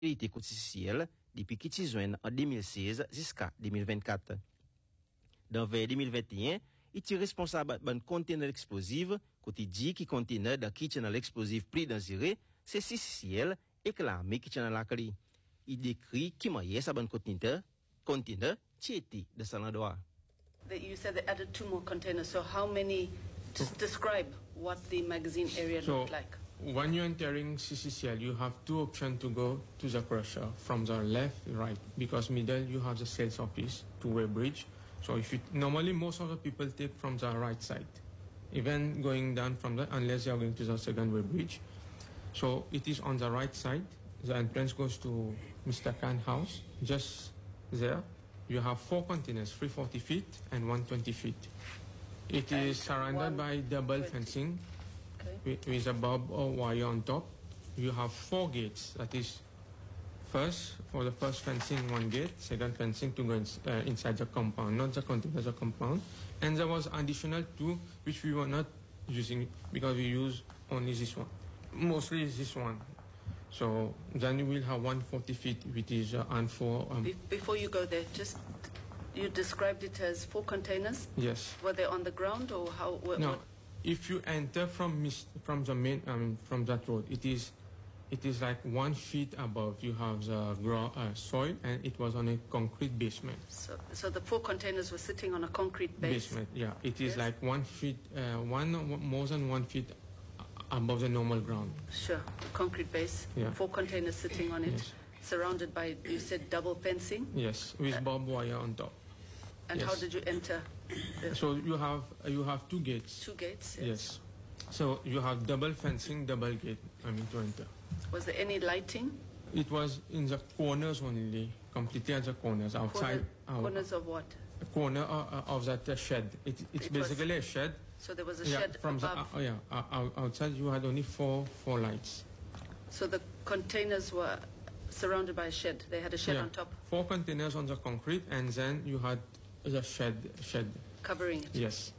sécurité quotidienne depuis qu'il s'y joint en 2016 jusqu'à 2024. Dans vers 2021, il est responsable d'un conteneur explosif, côté dit qui conteneur dans qui tient l'explosif plus dangereux, c'est CCCL et que l'armée qui tient la clé. Il décrit qui m'a sa bonne conteneur qui était de son endroit. You said they added 2 more containers, so how many, just describe what the magazine area looked like. When you're entering CCCL, you have 2 options to go to the crusher, from the left, right, because middle you have the sales office, two-way bridge. So if you, normally most of the people take from the right side, even going down from the, unless you are going to the second-way bridge. So it is on the right side. The entrance goes to Mr. Khan house, just there. You have 4 containers, 340 feet and 120 feet. It is surrounded by double fencing with a barbed wire on top. You have 4 gates. That is, first, for the first fencing, 1 gate. Second fencing to go inside the compound, not the container, the compound. And there was additional 2 which we were not using because we use only this one. Mostly this one. So then you will have 140 feet, which is and for. Before you go there, just you described it as 4 containers. Yes. Were they on the ground or how? No. What? If you enter from the main, from that road, it is like 1 feet above. You have the soil, and it was on a concrete basement. So the 4 containers were sitting on a concrete base. Basement, yeah. It is like 1 feet, more than 1 feet above the normal ground. Sure, concrete base. Yeah. 4 containers sitting on it, yes. Surrounded by, you said, double fencing. Yes, with barbed wire on top. And yes. How did you enter? So you have 2 gates. 2 gates. Yes. So you have double fencing, double gate. To enter. Was there any lighting? It was in the corners only, completely at the corners outside. Corners of what? A corner of that shed. It's basically a shed. So there was a shed from above. Outside you had only four lights. So the containers were surrounded by a shed. They had a shed on top. 4 containers on the concrete, and then you had the shed covering it. Yes.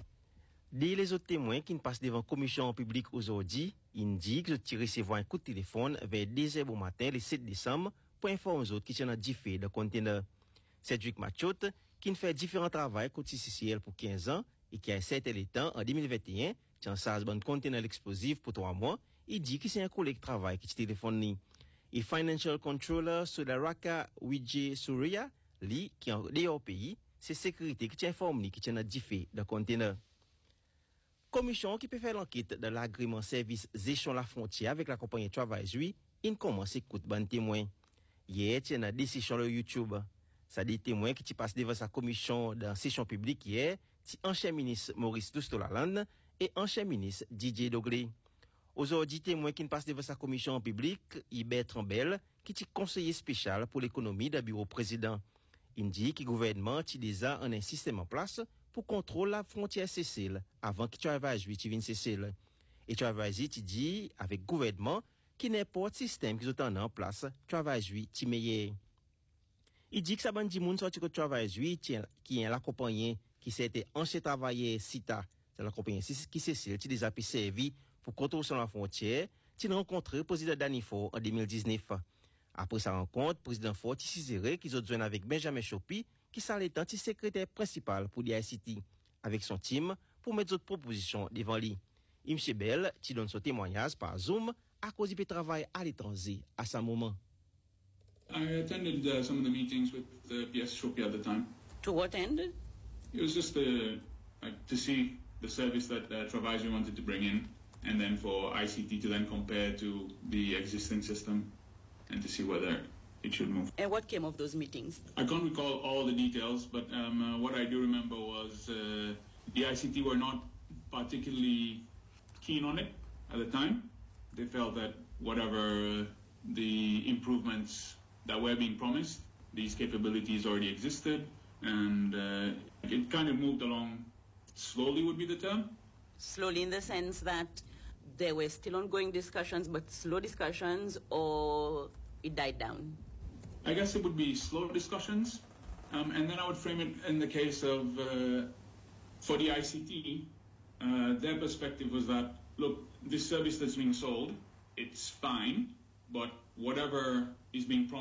Les autres témoins qui passent devant la commission publique aujourd'hui indiquent qu'ils recevoir un coup de téléphone vers 2h au matin le 7 décembre pour informer les autres qui sont dans différents de conteneurs. Cédric Machot, qui fait différents travaux côté CCL pour 15 ans et qui a certain le temps en 2021, qui a un bon conteneur explosif pour 3 mois, il dit que c'est un collègue de travail qui téléphone. Et Financial Controller Sudaraka Vijay Surya, lui, qui est au pays, c'est sécurité qui informe qui tient dans différents de conteneurs. Commission qui peut faire l'enquête de l'agrément service Zéchon la frontière avec la compagnie Travail, il commence à écouter bon témoin. Hier, il y a une décision sur YouTube. Ça dit témoin qui passe devant sa commission dans session publique hier, ancien ministre Maurice Doustolaland et ancien ministre Didier Doglé. Aujourd'hui, témoin qui passe devant sa commission publique, Hubert Trambel, qui est conseiller spécial pour l'économie du bureau président. Il dit que le gouvernement a déjà un système en place pour contrôler la frontière Cécile avant que Travail vienne Cécile. Et Travail dit avec le gouvernement qui n'importe système qui est en place, Travail est meilleur. Il dit que ça bandi moun sorti que Travail qui est la compagnie qui s'était ancien travailleur CITA, c'est la compagnie qui Cécile qui déjà servi pour contrôler sur la frontière, qui a rencontré le président Danifort en 2019. Après sa rencontre, le président Fort Tisizere qui a besoin avec Benjamin Chopi, qui s'est l'étant secrétaire principal pour l'ICT, avec son team pour mettre d'autres propositions devant lui. M. Bell, qui donne son témoignage par Zoom à cause du travail à l'étranger à ce moment. I attended some of the meetings with PS Chopi at the time. To what end? It was just to see the service that Travail wanted to bring in, and then for ICT to then compare to the existing system and to see whether it should move. And what came of those meetings? I can't recall all the details, but what I do remember was the ICT were not particularly keen on it at the time. They felt that whatever the improvements that were being promised, these capabilities already existed, and it kind of moved along slowly would be the term. Slowly in the sense that there were still ongoing discussions, but slow discussions, or it died down? I guess it would be slow discussions, and then I would frame it in the case of, for the ICT, their perspective was that, look, this service that's being sold, it's fine, but whatever is being promised